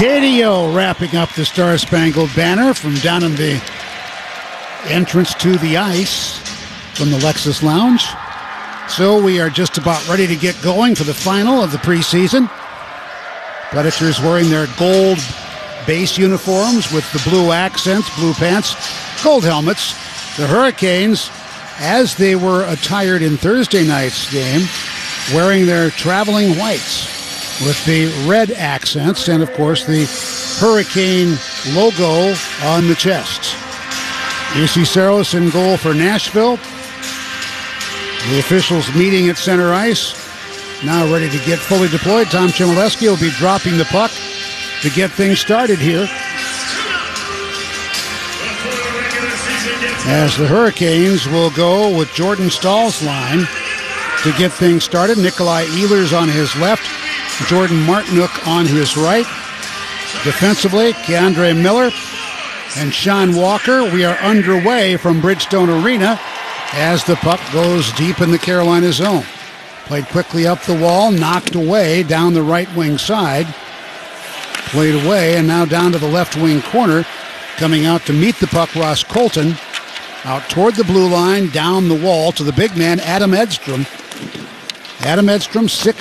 KDO wrapping up the Star Spangled Banner from down in the entrance to the ice from the Lexus Lounge. So we are just about ready to get going for the final of the preseason. Predators wearing their gold base uniforms with the blue accents, blue pants, gold helmets. The Hurricanes, as they were attired in Thursday night's game, wearing their traveling whites with the red accents and, of course, the Hurricane logo on the chest. UC Saros in goal for Nashville. The officials meeting at center ice, now ready to get fully deployed. Tom Chmielewski will be dropping the puck to get things started here. As the Hurricanes will go with Jordan Stahl's line to get things started. Nikolai Ehlers on his left, Jordan Martinook on his right. Defensively, Keandre Miller and Sean Walker. We are underway from Bridgestone Arena as the puck goes deep in the Carolina zone. Played quickly up the wall, knocked away down the right wing side. Played away and now down to the left wing corner. Coming out to meet the puck, Ross Colton. Out toward the blue line, down the wall to the big man, Adam Edstrom. Adam Edstrom, 6'.